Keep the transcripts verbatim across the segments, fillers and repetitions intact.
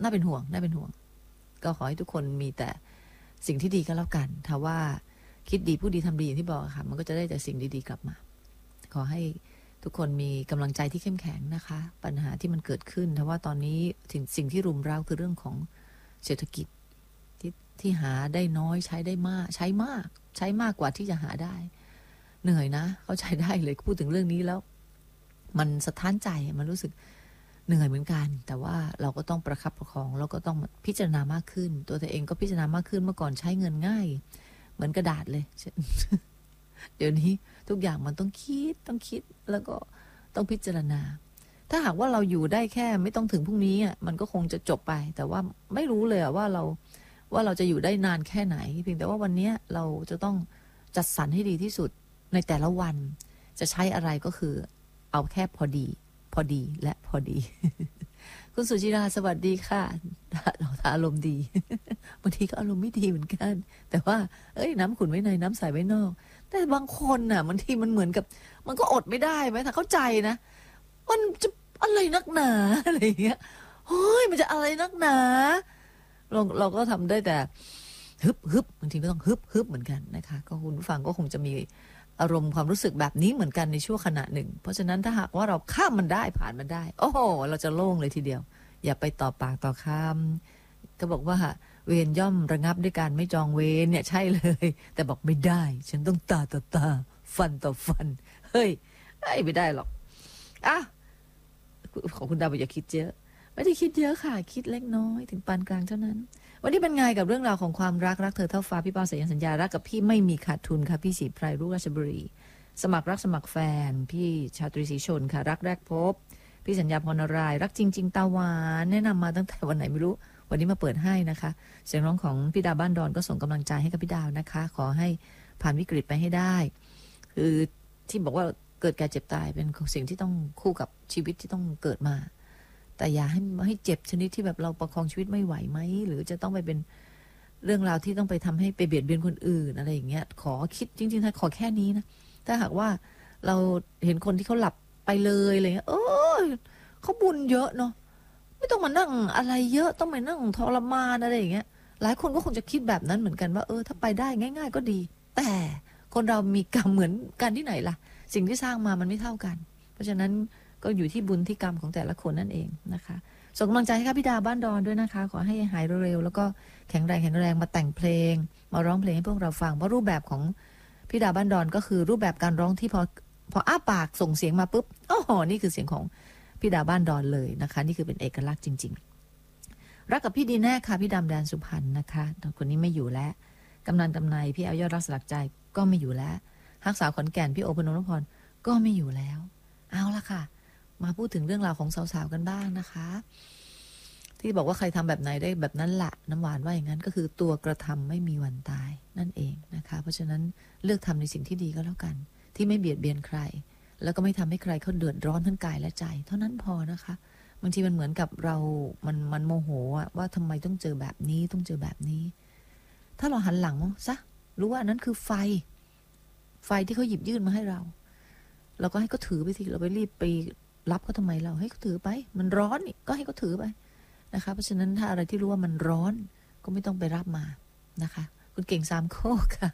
น่าเป็นห่วงน่าเป็นห่วงก็ขอให้ทุกคนมีแต่สิ่งที่ดีก็แล้วกันถ้าว่าคิดดีพูดดีทำดีอย่างที่บอกค่ะมันก็จะได้แต่สิ่งดีๆกลับมาขอให้ทุกคนมีกำลังใจที่เข้มแข็งนะคะปัญหาที่มันเกิดขึ้นถ้าว่าตอนนี้สิ่งที่รุมเร้าคือเรื่องของเศรษฐกิจที่ที่หาได้น้อยใช้ได้มากใช้มากใช้มากกว่าที่จะหาได้เหนื่อยนะเข้าใจได้เลยพูดถึงเรื่องนี้แล้วมันสะท้านใจมันรู้สึกเหนื่อยเหมือนกันแต่ว่าเราก็ต้องประคับประคองแล้วก็ต้องพิจารณามากขึ้นตัวเธอเองก็พิจารณามากขึ้นเมื่อก่อนใช้เงินง่ายเหมือนกระดาษเลย เดี๋ยวนี้ทุกอย่างมันต้องคิดต้องคิดแล้วก็ต้องพิจารณาถ้าหากว่าเราอยู่ได้แค่ไม่ต้องถึงพรุ่งนี้อ่ะมันก็คงจะจบไปแต่ว่าไม่รู้เลยว่าเราว่าเราจะอยู่ได้นานแค่ไหนเพียงแต่ว่าวันนี้เราจะต้องจัดสรรให้ดีที่สุดในแต่ละวันจะใช้อะไรก็คือเอาแค่พอดีพอดีและพอดี คุณสุจิราสวัสดีค่ะเราอารมณ์ดี บางทีก็อารมณ์ไม่ดีเหมือนกันแต่ว่าเอ้ยน้ำขุ่นไว้ในน้ำใสไว้นอกแต่บางคนน่ะบางทีมันเหมือนกับมันก็อดไม่ได้ไหมถ้าเข้าใจนะมันจะอะไรนักหนาอะไรอย่างเงี้ยเฮ้ยมันจะอะไรนักหนาเราเราก็ทำได้แต่ฮึบฮึบบางทีก็ต้องฮึบฮึบเหมือนกันนะคะก็คุณผู้ฟังก็คงจะมีอารมณ์ความรู้สึกแบบนี้เหมือนกันในช่วงขณะหนึ่งเพราะฉะนั้นถ้าหากว่าเราข้ามมันได้ผ่านมันได้โอ้โหเราจะโล่งเลยทีเดียวอย่าไปต่อปากต่อคำก็บอกว่าเวรย่อมระงับด้วยการไม่จองเวรเนี่ยใช่เลยแต่บอกไม่ได้ฉันต้องตาต่อตาฟันต่อฟันเฮ้ยไม่ได้หรอกอ่ะของคุณดาวอย่าคิดเยอะไม่ได้คิดเยอะค่ะคิดเล็กน้อยถึงปานกลางเท่านั้นวันนี้เป็นไงกับเรื่องราวของความรักรักเธอเท่าฟ้าพี่เป้าสายันสัญญารักกับพี่ไม่มีขาดทุนค่ะพี่ศรีไพรรุ่งราชบุรีสมัครรักสมัครแฟนพี่ชาตรีศรีชนค่ะรักแรกพบพี่สัญญาพรนารายรักจริงๆตาหวานแนะนำมาตั้งแต่วันไหนไม่รู้วันนี้มาเปิดให้นะคะเสียงร้องของพี่ดาวบ้านดอนก็ส่งกำลังใจให้กับพี่ดาวนะคะขอให้ผ่านวิกฤตไปให้ได้คือที่บอกว่าเกิดแก่เจ็บตายเป็นสิ่งที่ต้องคู่กับชีวิตที่ต้องเกิดมาแต่อย่าให้ให้เจ็บชนิดที่แบบเราประคองชีวิตไม่ไหวไหมหรือจะต้องไปเป็นเรื่องราวที่ต้องไปทำให้ไปเบียดเบียนคนอื่นอะไรอย่างเงี้ยขอคิดจริงๆถ้าขอแค่นี้นะถ้าหากว่าเราเห็นคนที่เขาหลับไปเลยอะไรเงี้ยเออเขาบุญเยอะเนาะไม่ต้องมานั่งอะไรเยอะต้องมานั่งทรมานอะไรอย่างเงี้ยหลายคนก็คงจะคิดแบบนั้นเหมือนกันว่าเออถ้าไปได้ง่ายๆก็ดีแต่คนเรามีกรรมเหมือนกันที่ไหนล่ะสิ่งที่สร้างมามันไม่เท่ากันเพราะฉะนั้นก็อยู่ที่บุญที่กรรมของแต่ละคนนั่นเองนะคะส่งกำลังใจให้ค่ะพี่ดาบ้านดอนด้วยนะคะขอให้หายเร็วๆแล้วก็แข็งแรงแข็งแรงมาแต่งเพลงมาร้องเพลงให้พวกเราฟังเพราะรูปแบบของพี่ดาบ้านดอนก็คือรูปแบบการร้องที่พอพออ้าปากส่งเสียงมาปุ๊บโอ้โหนี่คือเสียงของพี่ดาบ้านดอนเลยนะคะนี่คือเป็นเอกลักษณ์จริงๆรักกับพี่ดีแน่ค่ะพี่ดำแดนสุพรรณนะคะคนนี้ไม่อยู่แล้วกำนันกำนายพี่เอายอดรักสลักใจก็ไม่อยู่แล้วฮักสาวขอนแก่นพี่โอพนมนพรก็ไม่อยู่แล้วเอาละค่ะมาพูดถึงเรื่องราวของสาวๆกันบ้างนะคะที่บอกว่าใครทำแบบไหนได้แบบนั้นละน้ำหวานว่าอย่างนั้นก็คือตัวกระทำไม่มีวันตายนั่นเองนะคะเพราะฉะนั้นเลือกทำในสิ่งที่ดีก็แล้วกันที่ไม่เบียดเบียนใครแล้วก็ไม่ทำให้ใครเขาเดือดร้อนทั้งกายและใจเท่านั้นพอนะคะบางทีมันเหมือนกับเรามันมันโมโหว่าทำไมต้องเจอแบบนี้ต้องเจอแบบนี้ถ้าเราหันหลังซะรู้ว่านั้นคือไฟไฟที่เขาหยิบยื่นมาให้เราเราก็ให้เขาถือไปสิเราไปรีบไปรับเขาทำไมเราให้เขาถือไปมันร้อนนี่ก็ให้เขาถือไปนะคะเพราะฉะนั้นถ้าอะไรที่รู้ว่ามันร้อนก็ไม่ต้องไปรับมานะคะคุณเก่งสามโคกค่ะ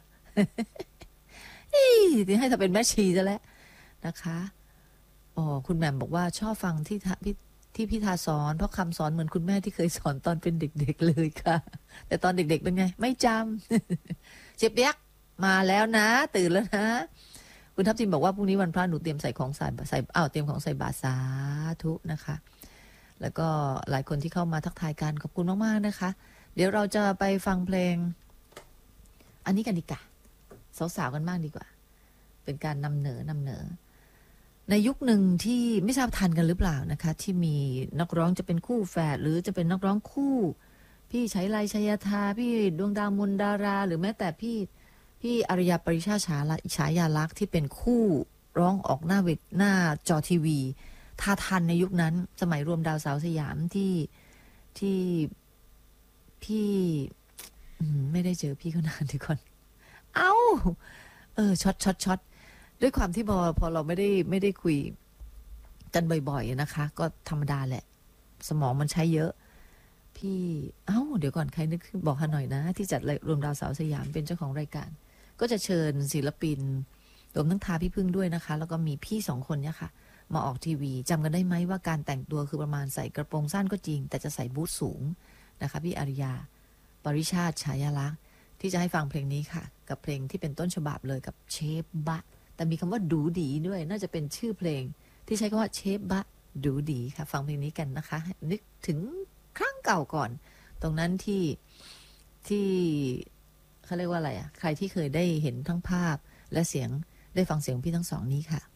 ที่ให้เธอเป็นแม่ชีซะแล้วนะคะอ๋อคุณแหม่มบอกว่าชอบฟังที่พี่ที่พี่ทาสอนเพราะคำสอนเหมือนคุณแม่ที่เคยสอนตอนเป็นเด็กๆเลยค่ะแต่ตอนเด็กๆเป็นไงไม่จำเจ็บเปียกมาแล้วนะตื่นแล้วนะคุณทัพทิมบอกว่าพรุ่งนี้วันพระหนูเตรียมใส่ของใส่ใส่อ้าวเตรียมของใส่บาตรสาธุนะคะแล้วก็หลายคนที่เข้ามาทักทายกันขอบคุณมากๆนะคะเดี๋ยวเราจะไปฟังเพลงอันนี้กันดีกว่าสาวๆกันบ้างดีกว่าเป็นการนำเหนอนำเหนอในยุคหนึ่งที่ไม่ทราบทันกันหรือเปล่านะคะที่มีนักร้องจะเป็นคู่แฝดหรือจะเป็นนักร้องคู่พี่ชัยไลชัยธาพี่ดวงดาวมนดาราหรือแม้แต่พี่พี่อารยาปริชาฉาฉายาลักษณ์ที่เป็นคู่ร้องออกหน้าเวทหน้าจอทีวีท่าทันในยุคนั้นสมัยรวมดาวสาวสยามที่ที่พี่ไม่ได้เจอพี่เขานานดีก่อนเอ้าเออช็อตช็อตช็อตด้วยความที่พอพอเราไม่ได้ไม่ได้คุยกันบ่อยๆนะคะก็ธรรมดาแหละสมองมันใช้เยอะพี่เอ้าเดี๋ยวก่อนใครนึกบอกฮะหน่อยนะ ที่จัดรวมดาวสาวสยามเป็นเจ้าของรายการ ก็จะเชิญศิลปินรวมทั้งทาพี่พึ่งด้วยนะคะ แล้วก็มีพี่สองคนเนี่ยค่ะมาออกทีวีจำกันได้ไหมว่าการแต่งตัวคือประมาณใส่กระโปรงสั้นก็จริงแต่จะใส่บูทสูงนะคะพี่อาริยาปริชาติฉายาลักษณ์ที่จะให้ฟังเพลงนี้ค่ะกับเพลงที่เป็นต้นฉบับเลยกับเชฟบะแต่มีคำว่าดูดีด้วยน่าจะเป็นชื่อเพลงที่ใช้คำว่าเชฟบะดูดีค่ะฟังเพลงนี้กันนะคะนึกถึงครั้งเก่าก่อนตรงนั้นที่ที่เขาเรียกว่าอะไรอ่ะใครที่เคยได้เห็นทั้งภาพและเสียงได้ฟังเสียงพี่ทั้งสองนี้ค่ะ